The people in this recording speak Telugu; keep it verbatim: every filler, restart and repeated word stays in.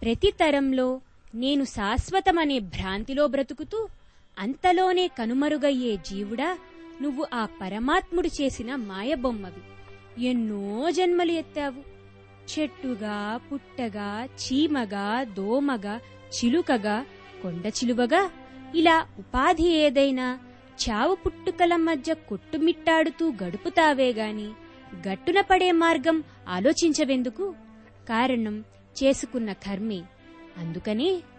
ప్రతి తరంలో నేను శాశ్వతమనే భ్రాంతిలో బ్రతుకుతూ అంతలోనే కనుమరుగయ్యే జీవుడా, నువ్వు ఆ పరమాత్ముడు చేసిన మాయబొమ్మవి. ఎన్నో జన్మలు ఎత్తావు. చెట్టుగా, పుట్టగా, చీమగా, దోమగా, చిలుకగా, కొండ చిలువగా, ఇలా ఉపాధి ఏదైనా చావు పుట్టుకల మధ్య కొట్టుమిట్టాడుతూ గడుపుతావేగాని గట్టున పడే మార్గం ఆలోచించవెందుకు? కారణం చేసుకున్న కర్మే. అందుకనే